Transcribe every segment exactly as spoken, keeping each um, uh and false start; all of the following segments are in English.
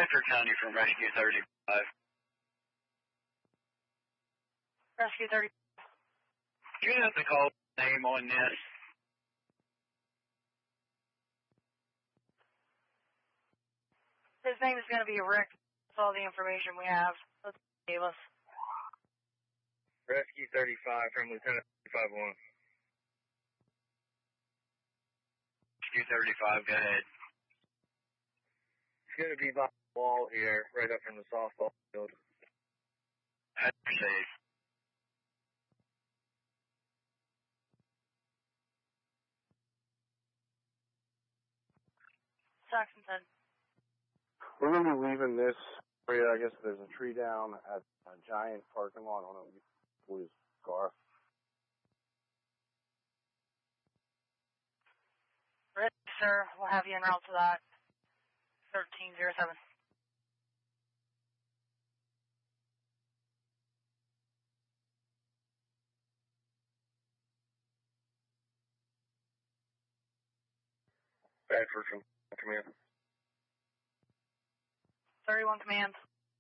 Bedford County from Rescue thirty-five. Rescue thirty. Do you have the call name on this? His name is going to be Rick. That's all the information we have. That's what he gave us. Rescue thirty-five from Lieutenant five one. Rescue thirty-five, go ahead. It's going to be by the wall here, right up from the softball field. That's safe. Saxon ten. We're going to be leaving this area. I guess there's a tree down at a giant parking lot. I don't know, his car. Rick, sir, we'll have you en route to that. thirteen oh seven. Bedford from command. thirty-one command.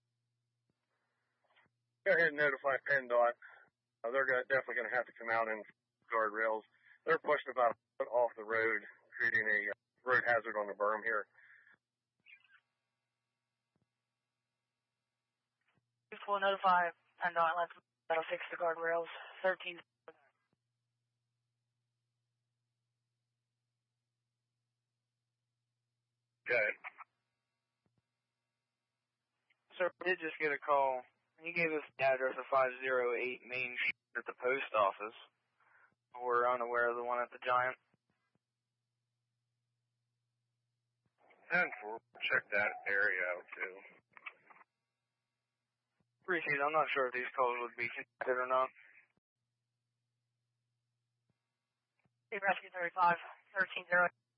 Go ahead and notify PennDOT. Uh, they're gonna, definitely going to have to come out and guardrails. They're pushed about a foot off the road, creating a uh, road hazard on the berm here. We'll notify PennDOT. Let's that'll fix the guardrails. thirteen. Okay. So we did just get a call. He gave us the address of five oh eight Main Street at the post office. We're unaware of the one at the Giant. ten four, check that area out too. Appreciate it. I'm not sure if these calls would be connected or not. Rescue thirty-five. thirteen oh.